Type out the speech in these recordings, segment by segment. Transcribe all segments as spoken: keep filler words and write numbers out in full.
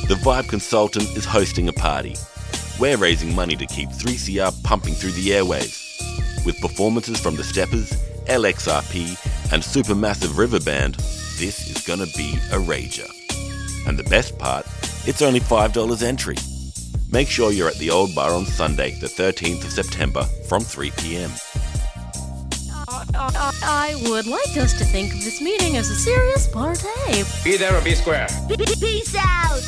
The Vibe Consultant is hosting a party. We're raising money to keep three C R pumping through the airwaves. With performances from The Steppers, L X R P and Supermassive River Band, this is gonna be a rager. And the best part, it's only five dollars entry. Make sure you're at the Old Bar on Sunday, the thirteenth of September from three p.m. Uh, I would like us to think of this meeting as a serious party. Be there or be square. Peace out!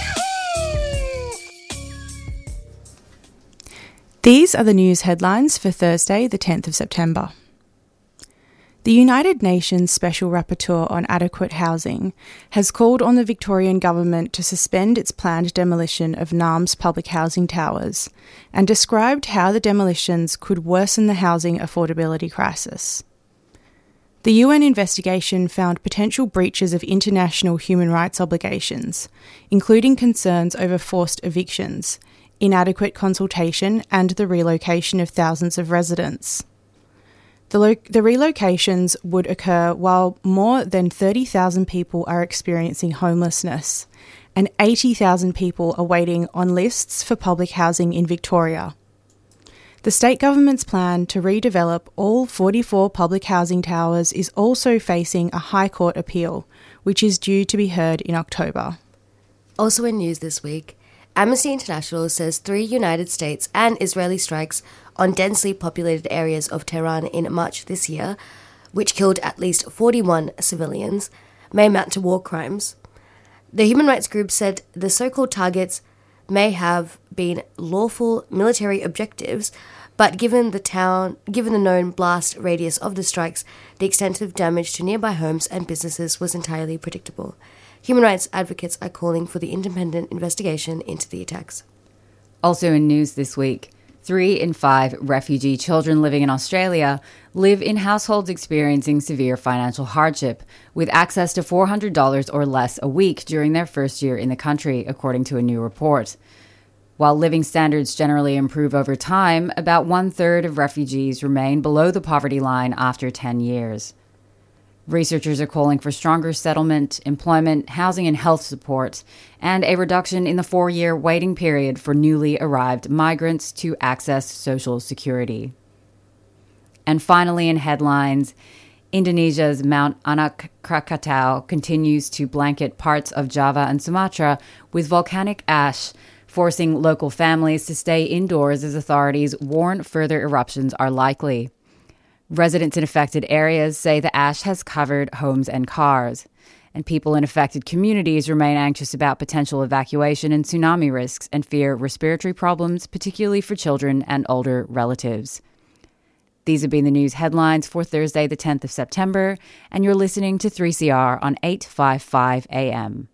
These are the news headlines for Thursday, the tenth of September. The United Nations Special Rapporteur on Adequate Housing has called on the Victorian Government to suspend its planned demolition of Naarm's public housing towers and described how the demolitions could worsen the housing affordability crisis. The U N investigation found potential breaches of international human rights obligations, including concerns over forced evictions, inadequate consultation, and the relocation of thousands of residents. The, lo- the relocations would occur while more than thirty thousand people are experiencing homelessness and eighty thousand people are waiting on lists for public housing in Victoria. The state government's plan to redevelop all forty-four public housing towers is also facing a High Court appeal, which is due to be heard in October. Also in news this week, Amnesty International says three United States and Israeli strikes on densely populated areas of Tehran in March this year, which killed at least forty-one civilians, may amount to war crimes. The human rights group said the so-called targets may have been lawful military objectives, but given the town, given the known blast radius of the strikes, the extent of damage to nearby homes and businesses was entirely predictable. Human rights advocates are calling for the independent investigation into the attacks. Also in news this week, three in five refugee children living in Australia live in households experiencing severe financial hardship, with access to four hundred dollars or less a week during their first year in the country, according to a new report. While living standards generally improve over time, about one-third of refugees remain below the poverty line after ten years. Researchers are calling for stronger settlement, employment, housing and health support, and a reduction in the four-year waiting period for newly arrived migrants to access social security. And finally, in headlines, Indonesia's Mount Anak Krakatau continues to blanket parts of Java and Sumatra with volcanic ash, forcing local families to stay indoors as authorities warn further eruptions are likely. Residents in affected areas say the ash has covered homes and cars, and people in affected communities remain anxious about potential evacuation and tsunami risks and fear respiratory problems, particularly for children and older relatives. These have been the news headlines for Thursday, the tenth of September, and you're listening to three C R on eight fifty-five A M.